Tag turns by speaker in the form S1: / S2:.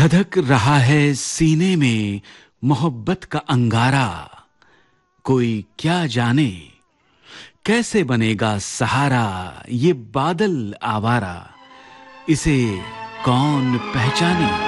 S1: धधक रहा है सीने में मोहब्बत का अंगारा, कोई क्या जाने कैसे बनेगा सहारा ये बादल आवारा, इसे कौन पहचाने।